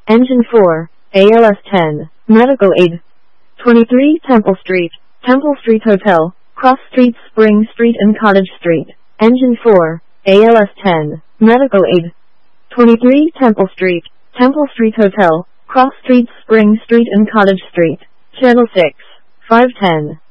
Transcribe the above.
Engine 4, ALS 10, Medical Aid. 23 Temple Street Hotel, Cross Street, Spring Street and Cottage Street. Engine 4, ALS 10, Medical Aid. 23 Temple Street Hotel, Cross Street, Spring Street and Cottage Street. Channel 6, 510.